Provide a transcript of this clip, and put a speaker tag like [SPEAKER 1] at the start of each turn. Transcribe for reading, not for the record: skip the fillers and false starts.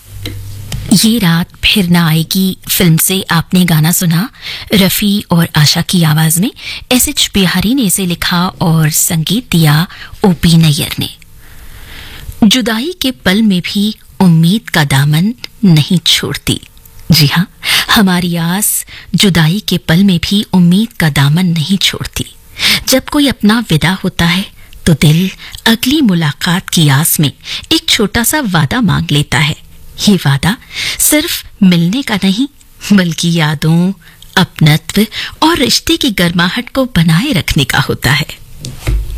[SPEAKER 1] ये रात फिर ना आएगी फिल्म से आपने गाना सुना। रफी और आशा की आवाज में एस.एच. बिहारी ने इसे लिखा और संगीत दिया ओ.पी. नैयर ने। जुदाई के पल में भी उम्मीद का दामन नहीं छोड़ती। जी हाँ, हमारी आस जुदाई के पल में भी उम्मीद का दामन नहीं छोड़ती। जब कोई अपना विदा होता है तो दिल अगली मुलाकात की आस में एक छोटा सा वादा मांग लेता है। ये वादा सिर्फ मिलने का नहीं, बल्कि यादों, अपनत्व और रिश्ते की गर्माहट को बनाए रखने का होता है।